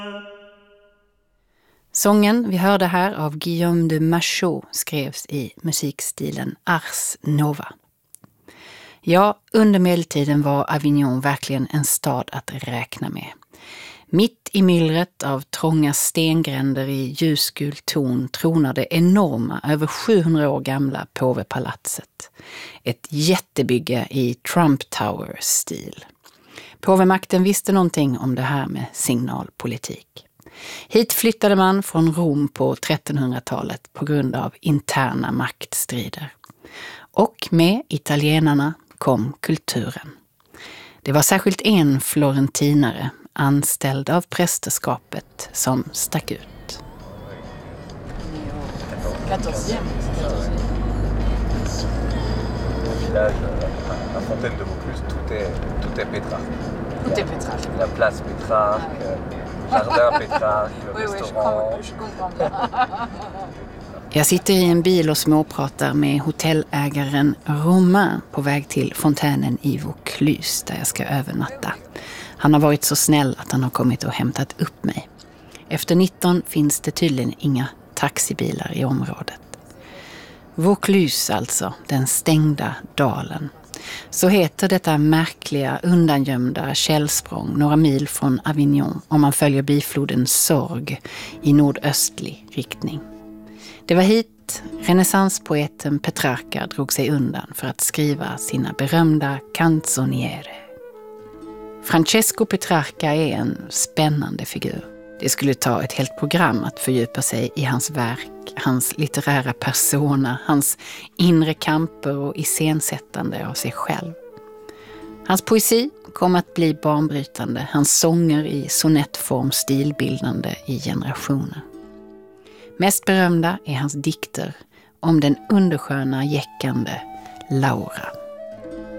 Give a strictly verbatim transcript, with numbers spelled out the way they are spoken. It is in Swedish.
Sången vi hörde här av Guillaume de Machaut skrevs i musikstilen Ars Nova. Ja, under medeltiden var Avignon verkligen en stad att räkna med. Mitt i myllret av trånga stengränder i ljusgul ton tronade enorma, över sjuhundra år gamla påvepalatset. Ett jättebygge i Trump Tower-stil. Påvemakten visste någonting om det här med signalpolitik. Hit flyttade man från Rom på trettonhundratalet på grund av interna maktstrider. Och med italienarna kom kulturen. Det var särskilt en florentinare, anställd av prästerskapet, som stack ut. La fontaine de Vaucluse, tout est, tout est Pétrarque. Tout est Pétrarque. La place Pétrarque, jardin Pétrarque, Oui, oui, je restaurant. comprends, je comprends bien. Jag sitter i en bil och småpratar med hotellägaren Romain på väg till fontänen i Vaucluse där jag ska övernatta. Han har varit så snäll att han har kommit och hämtat upp mig. Efter nitton finns det tydligen inga taxibilar i området. Vaucluse alltså, den stängda dalen. Så heter detta märkliga, undangömda källsprång några mil från Avignon om man följer bifloden Sorgue i nordöstlig riktning. Det var hit renässanspoeten Petrarca drog sig undan för att skriva sina berömda canzoniere. Francesco Petrarca är en spännande figur. Det skulle ta ett helt program att fördjupa sig i hans verk, hans litterära persona, hans inre kamper och iscensättande av sig själv. Hans poesi kom att bli banbrytande, hans sånger i sonettform stilbildande i generationer. Mest berömda är hans dikter om den undersköna jäckande Laura.